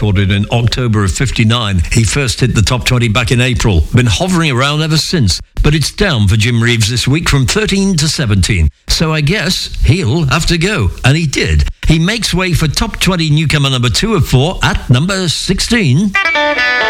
recorded in October of 59. He first hit the top 20 back in April. Been hovering around ever since. But it's down for Jim Reeves this week from 13 to 17. So I guess he'll have to go. And he did. He makes way for top 20 newcomer number 2 of 4 at number 16.